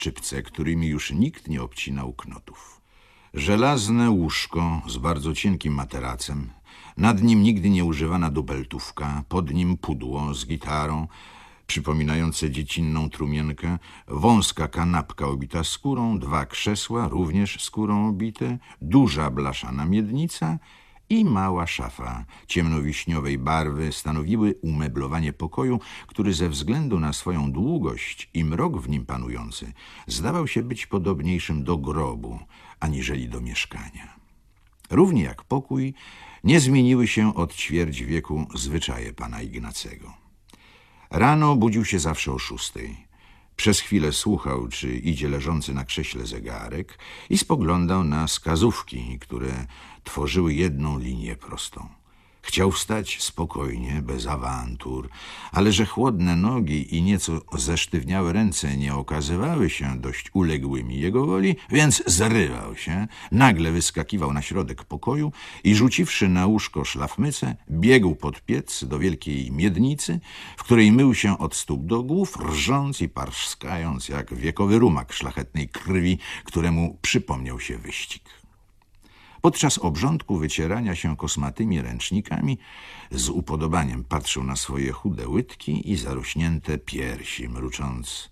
szczypce, którymi już nikt nie obcinał knotów. Żelazne łóżko z bardzo cienkim materacem, nad nim nigdy nie używana dubeltówka, pod nim pudło z gitarą, przypominające dziecinną trumienkę, wąska kanapka obita skórą, 2 krzesła, również skórą obite, duża blaszana miednica i mała szafa ciemnowiśniowej barwy stanowiły umeblowanie pokoju, który ze względu na swoją długość i mrok w nim panujący zdawał się być podobniejszym do grobu, aniżeli do mieszkania. Równie jak pokój, nie zmieniły się od ćwierć wieku zwyczaje pana Ignacego. Rano budził się zawsze o 6. Przez chwilę słuchał, czy idzie leżący na krześle zegarek i spoglądał na skazówki, które tworzyły jedną linię prostą. Chciał wstać spokojnie, bez awantur, ale że chłodne nogi i nieco zesztywniałe ręce nie okazywały się dość uległymi jego woli, więc zrywał się, nagle wyskakiwał na środek pokoju i rzuciwszy na łóżko szlafmycę, biegł pod piec do wielkiej miednicy, w której mył się od stóp do głów, rżąc i parskając jak wiekowy rumak szlachetnej krwi, któremu przypomniał się wyścig. Podczas obrządku wycierania się kosmatymi ręcznikami z upodobaniem patrzył na swoje chude łydki i zarośnięte piersi, mrucząc: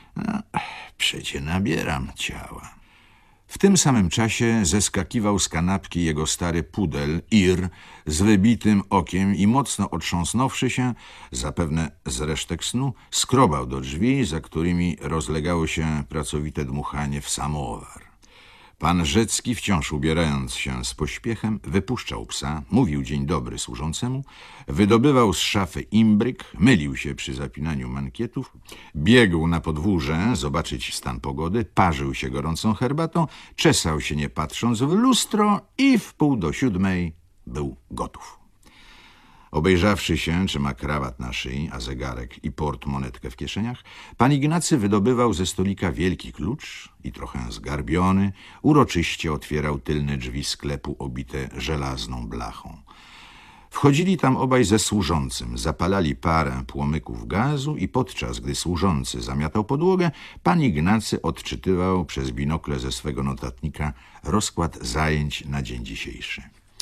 przecie nabieram ciała. W tym samym czasie zeskakiwał z kanapki jego stary pudel, Ir, z wybitym okiem i mocno otrząsnąwszy się, zapewne z resztek snu, skrobał do drzwi, za którymi rozlegało się pracowite dmuchanie w samowar. Pan Rzecki, wciąż ubierając się z pośpiechem, wypuszczał psa, mówił dzień dobry służącemu, wydobywał z szafy imbryk, mylił się przy zapinaniu mankietów, biegł na podwórze zobaczyć stan pogody, parzył się gorącą herbatą, czesał się nie patrząc w lustro i w 6:45 był gotów. Obejrzawszy się, czy ma krawat na szyi, a zegarek i portmonetkę w kieszeniach, pan Ignacy wydobywał ze stolika wielki klucz i trochę zgarbiony, uroczyście otwierał tylne drzwi sklepu obite żelazną blachą. Wchodzili tam obaj ze służącym, zapalali parę płomyków gazu i podczas gdy służący zamiatał podłogę, pan Ignacy odczytywał przez binokle ze swego notatnika rozkład zajęć na dzień dzisiejszy.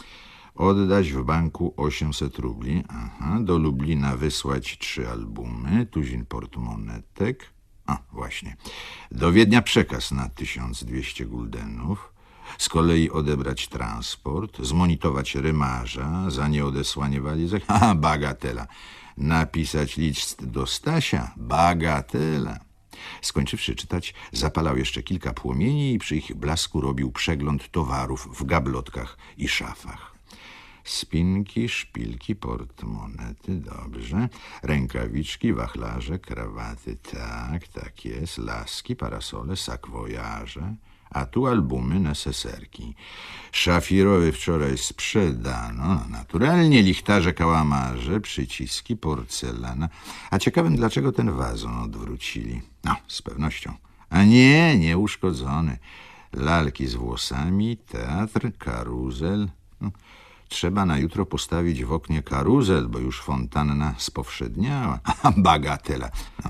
Oddać w banku 800 rubli, do Lublina wysłać 3 albumy, tuzin portmonetek, właśnie, do Wiednia przekaz na 1200 guldenów, z kolei odebrać transport, zmonitować rymarza za nieodesłanie walizek, bagatela, napisać list do Stasia, bagatela. Skończywszy czytać, zapalał jeszcze kilka płomieni i przy ich blasku robił przegląd towarów w gablotkach i szafach. Spinki, szpilki, portmonety, dobrze. Rękawiczki, wachlarze, krawaty, tak jest. Laski, parasole, sakwojarze. A tu albumy, neseserki. Szafirowy wczoraj sprzedano. Naturalnie lichtarze, kałamarze, przyciski, porcelana. A ciekawym, dlaczego ten wazon odwrócili. Z pewnością. A nie uszkodzony. Lalki z włosami, teatr, karuzel. Trzeba na jutro postawić w oknie karuzel, bo już fontanna spowszedniała. Bagatela.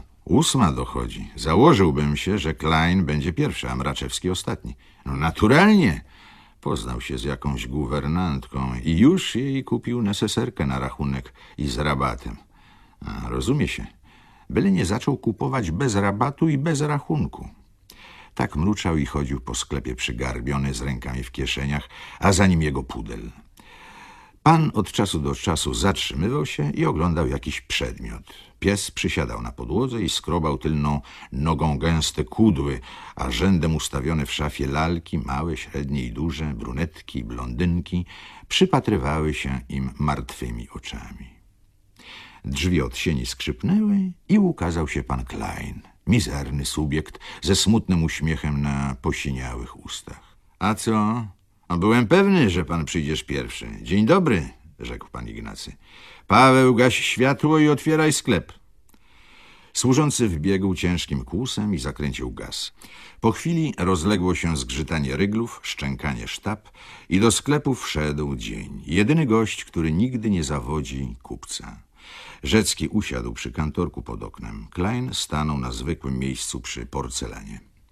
8 dochodzi. Założyłbym się, że Klein będzie pierwszy, a Mraczewski ostatni. Naturalnie. Poznał się z jakąś guwernantką i już jej kupił neseserkę na rachunek i z rabatem. Rozumie się. Byle nie zaczął kupować bez rabatu i bez rachunku. Tak mruczał i chodził po sklepie przygarbiony z rękami w kieszeniach, a za nim jego pudel. Pan od czasu do czasu zatrzymywał się i oglądał jakiś przedmiot. Pies przysiadał na podłodze i skrobał tylną nogą gęste kudły, a rzędem ustawione w szafie lalki, małe, średnie i duże, brunetki, blondynki, przypatrywały się im martwymi oczami. Drzwi od sieni skrzypnęły i ukazał się pan Klein, mizerny subiekt ze smutnym uśmiechem na posiniałych ustach. A co? Byłem pewny, że pan przyjdziesz pierwszy. Dzień dobry, rzekł pan Ignacy. Paweł, gaś światło i otwieraj sklep. Służący wbiegł ciężkim kłusem i zakręcił gaz. Po chwili rozległo się zgrzytanie ryglów, szczękanie sztab i do sklepu wszedł dzień. Jedyny gość, który nigdy nie zawodzi kupca. Rzecki usiadł przy kantorku pod oknem. Klein stanął na zwykłym miejscu przy porcelanie.